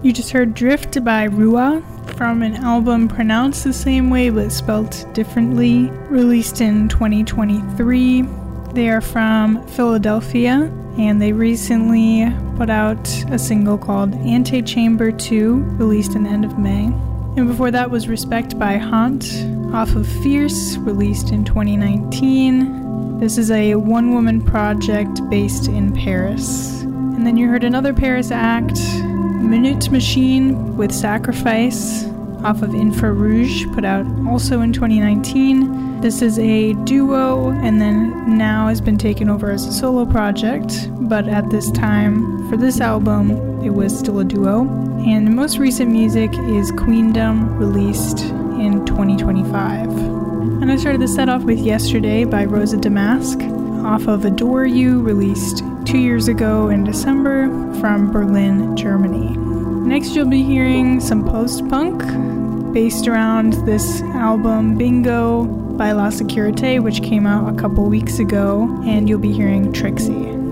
You just heard Drift by Rua from an album pronounced the same way but spelt differently, released in 2023. They are from Philadelphia, and they recently put out a single called Antechamber 2, released in the end of May. And before that was Respect by Haunt, off of Fierce, released in 2019. This is a one-woman project based in Paris. And then you heard another Paris act, Minute Machine with Sacrifice, off of Infrarouge, put out also in 2019. This is a duo, and then now has been taken over as a solo project, but at this time, for this album, it was still a duo. And the most recent music is Queendom, released in 2025. And I started the set off with Yesterday by Rosa Damask, off of Adore You, released 2 years ago in December from Berlin, Germany. Next you'll be hearing some post-punk based around this album Bingo by La Securite, which came out a couple weeks ago, and you'll be hearing Trixie.